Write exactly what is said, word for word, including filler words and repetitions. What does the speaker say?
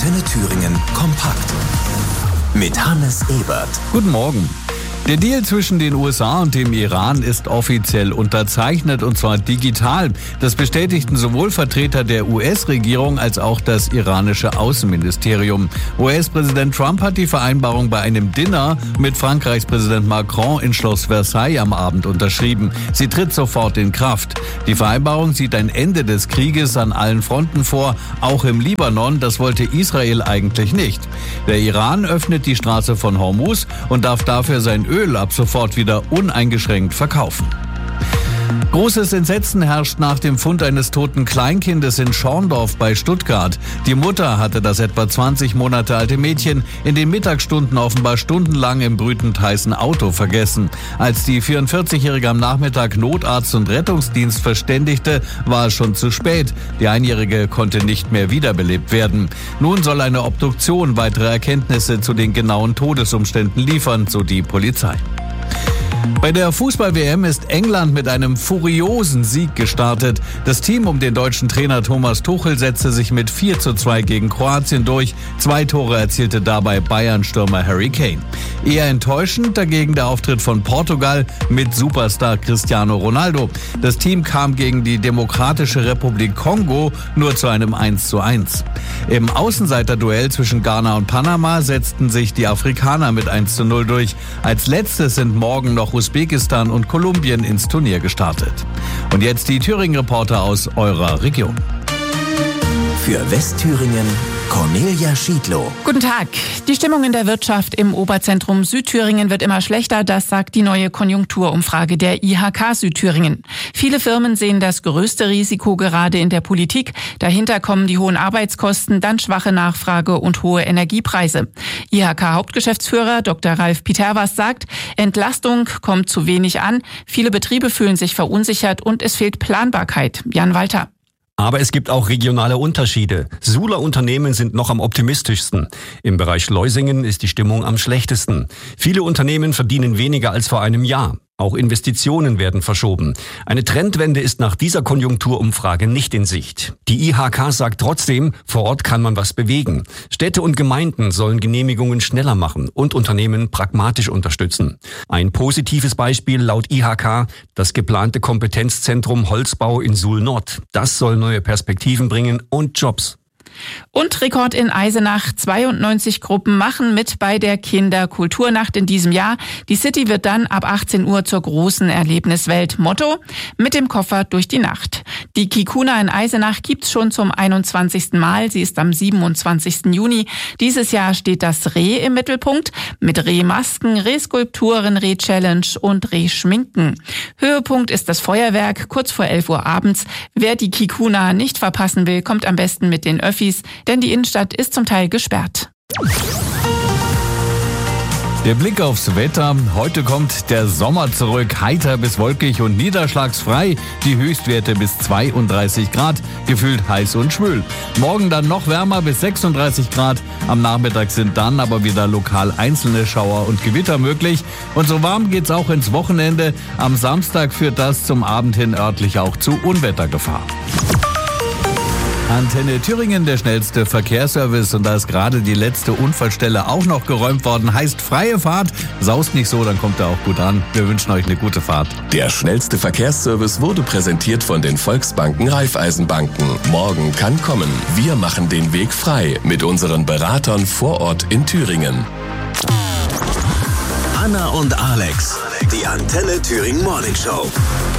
Antenne Thüringen kompakt mit Hannes Ebert. Guten Morgen. Der Deal zwischen den U S A und dem Iran ist offiziell unterzeichnet, und zwar digital. Das bestätigten sowohl Vertreter der U S-Regierung als auch das iranische Außenministerium. U S-Präsident Trump hat die Vereinbarung bei einem Dinner mit Frankreichs Präsident Macron in Schloss Versailles am Abend unterschrieben. Sie tritt sofort in Kraft. Die Vereinbarung sieht ein Ende des Krieges an allen Fronten vor, auch im Libanon. Das wollte Israel eigentlich nicht. Der Iran öffnet die Straße von Hormuz und darf dafür sein Öl ab sofort wieder uneingeschränkt verkaufen. Großes Entsetzen herrscht nach dem Fund eines toten Kleinkindes in Schorndorf bei Stuttgart. Die Mutter hatte das etwa zwanzig Monate alte Mädchen in den Mittagsstunden offenbar stundenlang im brütend heißen Auto vergessen. Als die vierundvierzigjährige am Nachmittag Notarzt und Rettungsdienst verständigte, war es schon zu spät. Die Einjährige konnte nicht mehr wiederbelebt werden. Nun soll eine Obduktion weitere Erkenntnisse zu den genauen Todesumständen liefern, so die Polizei. Bei der Fußball-W M ist England mit einem furiosen Sieg gestartet. Das Team um den deutschen Trainer Thomas Tuchel setzte sich mit vier zu zwei gegen Kroatien durch. Zwei Tore erzielte dabei Bayern-Stürmer Harry Kane. Eher enttäuschend dagegen der Auftritt von Portugal mit Superstar Cristiano Ronaldo. Das Team kam gegen die Demokratische Republik Kongo nur zu einem eins zu eins. Im Außenseiterduell zwischen Ghana und Panama setzten sich die Afrikaner mit eins zu null durch. Als letztes sind morgen noch Usbekistan und Kolumbien ins Turnier gestartet. Und jetzt die Thüringen-Reporter aus eurer Region. Für Westthüringen Cornelia Schiedlow. Guten Tag. Die Stimmung in der Wirtschaft im Oberzentrum Südthüringen wird immer schlechter, das sagt die neue Konjunkturumfrage der I H K Südthüringen. Viele Firmen sehen das größte Risiko gerade in der Politik. Dahinter kommen die hohen Arbeitskosten, dann schwache Nachfrage und hohe Energiepreise. I H K-Hauptgeschäftsführer Doktor Ralf Piterwas sagt, Entlastung kommt zu wenig an, viele Betriebe fühlen sich verunsichert und es fehlt Planbarkeit. Jan Walter. Aber es gibt auch regionale Unterschiede. Suhler Unternehmen sind noch am optimistischsten. Im Bereich Leusingen ist die Stimmung am schlechtesten. Viele Unternehmen verdienen weniger als vor einem Jahr. Auch Investitionen werden verschoben. Eine Trendwende ist nach dieser Konjunkturumfrage nicht in Sicht. Die I H K sagt trotzdem, vor Ort kann man was bewegen. Städte und Gemeinden sollen Genehmigungen schneller machen und Unternehmen pragmatisch unterstützen. Ein positives Beispiel laut I H K, das geplante Kompetenzzentrum Holzbau in Suhl-Nord. Das soll neue Perspektiven bringen und Jobs. Und Rekord in Eisenach. zweiundneunzig Gruppen machen mit bei der Kinderkulturnacht in diesem Jahr. Die City wird dann ab achtzehn Uhr zur großen Erlebniswelt. Motto: mit dem Koffer durch die Nacht. Die Kikuna in Eisenach gibt's schon zum einundzwanzigsten Mal. Sie ist am siebenundzwanzigsten Juni. Dieses Jahr steht das Reh im Mittelpunkt. Mit Rehmasken, Rehskulpturen, Reh-Challenge und Rehschminken. Höhepunkt ist das Feuerwerk kurz vor elf Uhr abends. Wer die Kikuna nicht verpassen will, kommt am besten mit den Öffis, denn die Innenstadt ist zum Teil gesperrt. Der Blick aufs Wetter. Heute kommt der Sommer zurück. Heiter bis wolkig und niederschlagsfrei. Die Höchstwerte bis zweiunddreißig Grad. Gefühlt heiß und schwül. Morgen dann noch wärmer bis sechsunddreißig Grad. Am Nachmittag sind dann aber wieder lokal einzelne Schauer und Gewitter möglich. Und so warm geht's auch ins Wochenende. Am Samstag führt das zum Abend hin örtlich auch zu Unwettergefahr. Antenne Thüringen, der schnellste Verkehrsservice, und da ist gerade die letzte Unfallstelle auch noch geräumt worden. Heißt freie Fahrt. Saust nicht so, dann kommt er auch gut an. Wir wünschen euch eine gute Fahrt. Der schnellste Verkehrsservice wurde präsentiert von den Volksbanken Raiffeisenbanken. Morgen kann kommen. Wir machen den Weg frei mit unseren Beratern vor Ort in Thüringen. Anna und Alex, die Antenne Thüringen Morning Show.